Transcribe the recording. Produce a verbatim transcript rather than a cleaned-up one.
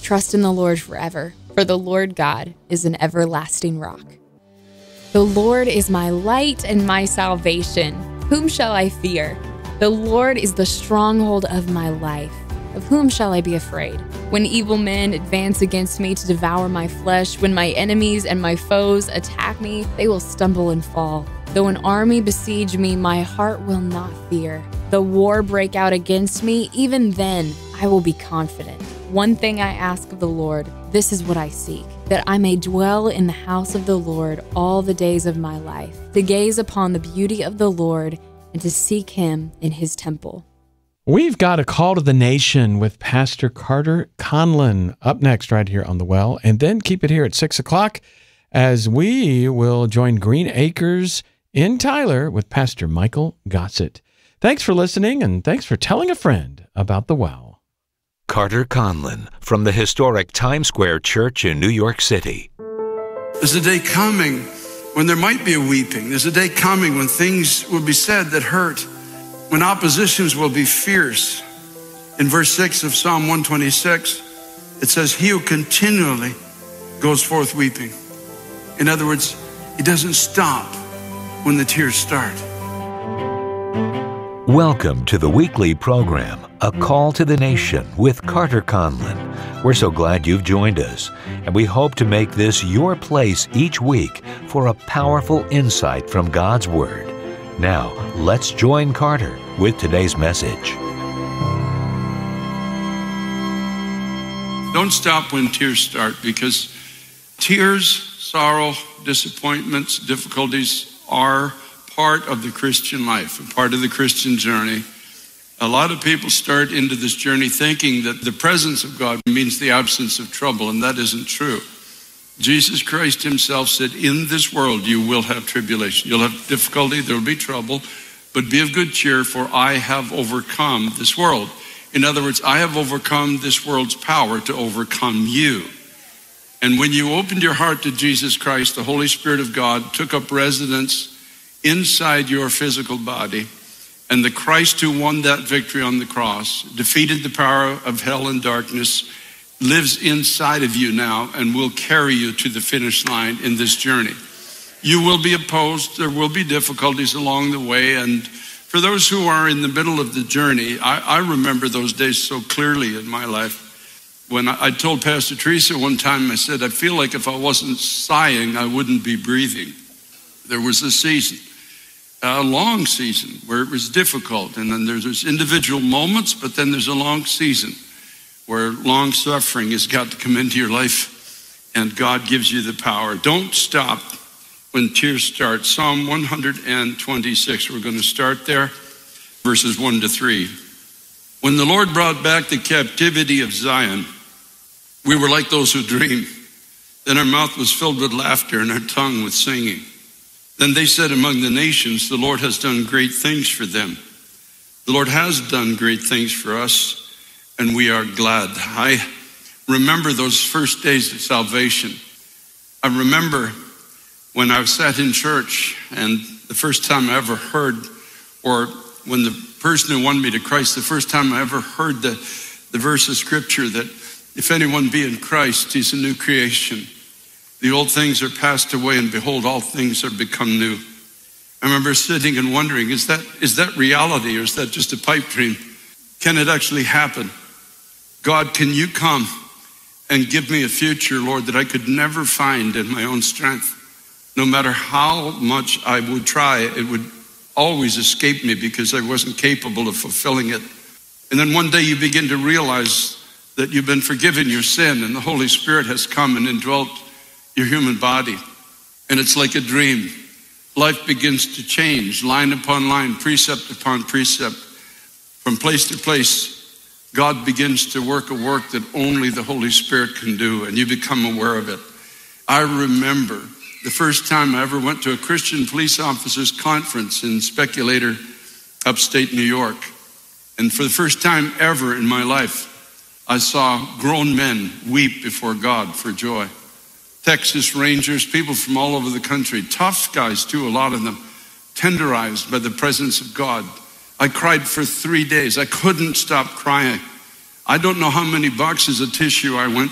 Trust in the Lord forever, for the Lord God is an everlasting rock. The Lord is my light and my salvation. Whom shall I fear? The Lord is the stronghold of my life. Of whom shall I be afraid? When evil men advance against me to devour my flesh, when my enemies and my foes attack me, they will stumble and fall. Though an army besiege me, my heart will not fear. Though war break out against me, even then I will be confident. One thing I ask of the Lord, this is what I seek, that I may dwell in the house of the Lord all the days of my life, to gaze upon the beauty of the Lord and to seek him in his temple. We've got a call to the nation with Pastor Carter Conlon up next right here on The Well, and then keep it here at six o'clock as we will join Green Acres in Tyler with Pastor Michael Gossett. Thanks for listening, and thanks for telling a friend about The Well. Carter Conlon from the historic Times Square Church in New York City. There's a day coming when there might be a weeping. There's a day coming when things will be said that hurt, when oppositions will be fierce. In verse six of Psalm one twenty-six, it says, he who continually goes forth weeping. In other words, he doesn't stop when the tears start. Welcome to the weekly program, A Call to the Nation with Carter Conlon. We're so glad you've joined us, and we hope to make this your place each week for a powerful insight from God's Word. Now, let's join Carter with today's message. Don't stop when tears start, because tears, sorrow, disappointments, difficulties are part of the Christian life, a part of the Christian journey. A lot of people start into this journey thinking that the presence of God means the absence of trouble, and that isn't true. Jesus Christ himself said, in this world you will have tribulation. You'll have difficulty, there will be trouble, but be of good cheer, for I have overcome this world. In other words, I have overcome this world's power to overcome you. And when you opened your heart to Jesus Christ, the Holy Spirit of God took up residence inside your physical body, and the Christ who won that victory on the cross, defeated the power of hell and darkness, lives inside of you now and will carry you to the finish line in this journey. You will be opposed, there will be difficulties along the way, and for those who are in the middle of the journey, I, I remember those days so clearly in my life. When I, I told Pastor Teresa one time, I said, I feel like if I wasn't sighing, I wouldn't be breathing. There was a season, a long season where it was difficult, and then there's, there's individual moments, but then there's a long season where long suffering has got to come into your life, and God gives you the power. Don't stop when tears start. Psalm one twenty-six, we're going to start there, verses one to three. When the Lord brought back the captivity of Zion, we were like those who dream. Then our mouth was filled with laughter and our tongue with singing. Then they said among the nations, the Lord has done great things for them. The Lord has done great things for us, and we are glad. I remember those first days of salvation. I remember when I sat in church and the first time I ever heard, or when the person who won me to Christ, the first time I ever heard the, the verse of scripture that if anyone be in Christ, he's a new creation. The old things are passed away, and behold, all things are become new. I remember sitting and wondering, is that is that reality, or is that just a pipe dream? Can it actually happen? God, can you come and give me a future, Lord, that I could never find in my own strength? No matter how much I would try, it would always escape me because I wasn't capable of fulfilling it. And then one day you begin to realize that you've been forgiven your sin, and the Holy Spirit has come and indwelt your human body. And it's like a dream. Life begins to change, line upon line, precept upon precept. From place to place, God begins to work a work that only the Holy Spirit can do, and you become aware of it. I remember the first time I ever went to a Christian police officers conference in Speculator, upstate New York. And for the first time ever in my life, I saw grown men weep before God for joy. Texas Rangers, people from all over the country, tough guys too, a lot of them, tenderized by the presence of God. I cried for three days. I couldn't stop crying. I don't know how many boxes of tissue I went